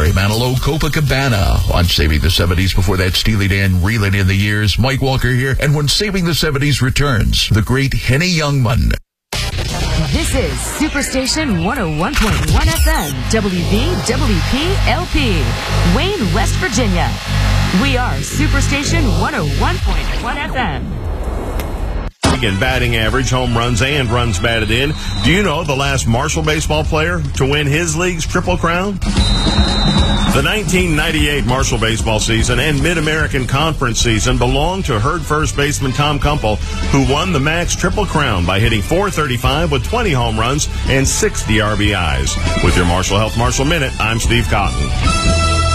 Barry Manilow, Copacabana on Saving the 70s. Before that, Steely Dan reeling in the years. Mike Walker here. And when Saving the 70s returns, the great Henny Youngman. This is Superstation 101.1 FM, WVWP LP, Wayne, West Virginia. We are Superstation 101.1 FM. In batting average, home runs, and runs batted in. Do you know the last Marshall baseball player to win his league's Triple Crown? The 1998 Marshall baseball season and Mid-American Conference season belonged to Herd first baseman Tom Kumpel, who won the Max Triple Crown by hitting .435 with 20 home runs and 60 RBIs. With your Marshall Health Marshall Minute, I'm Steve Cotton.